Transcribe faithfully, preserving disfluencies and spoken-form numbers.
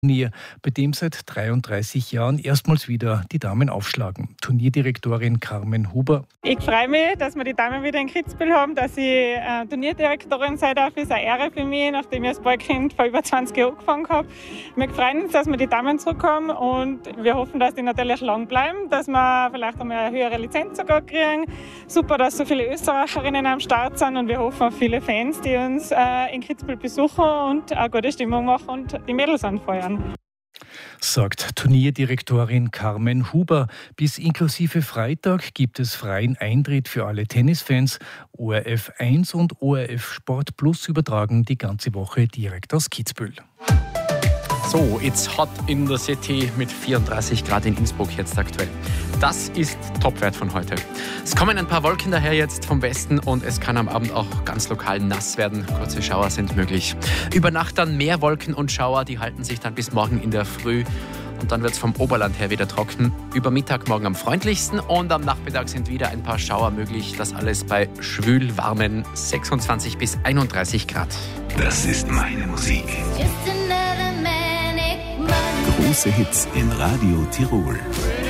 Turnier, bei dem seit dreiunddreißig Jahren erstmals wieder die Damen aufschlagen. Turnierdirektorin Carmen Huber. Ich freue mich, dass wir die Damen wieder in Kitzbühel haben, dass ich äh, Turnierdirektorin sein darf. Das ist eine Ehre für mich, nachdem ich als Ballkind vor über zwanzig Jahren angefangen habe. Wir freuen uns, dass wir die Damen zurückkommen und wir hoffen, dass die natürlich lang bleiben, dass wir vielleicht einmal eine höhere Lizenz sogar kriegen. Super, dass so viele Österreicherinnen am Start sind und wir hoffen auf viele Fans, die uns äh, in Kitzbühel besuchen und eine gute Stimmung machen und die Mädels anfeuern. Sagt Turnierdirektorin Carmen Huber. Bis inklusive Freitag gibt es freien Eintritt für alle Tennisfans. O R F eins und O R F Sport Plus übertragen die ganze Woche direkt aus Kitzbühel. So, it's hot in the city mit vierunddreißig Grad in Innsbruck jetzt aktuell. Das ist Topwert von heute. Es kommen ein paar Wolken daher jetzt vom Westen und es kann am Abend auch ganz lokal nass werden. Kurze Schauer sind möglich. Über Nacht dann mehr Wolken und Schauer, die halten sich dann bis morgen in der Früh. Und dann wird es vom Oberland her wieder trocken. Über Mittag morgen am freundlichsten und am Nachmittag sind wieder ein paar Schauer möglich. Das alles bei schwül warmen sechsundzwanzig bis einunddreißig Grad. Das ist meine Musik. Große Hits in Radio Tirol.